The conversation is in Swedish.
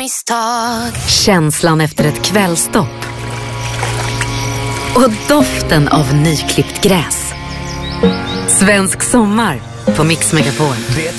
misstag. Känslan efter ett kvällstopp. Och doften av nyklippt gräs. Svensk sommar på Mix Megapol.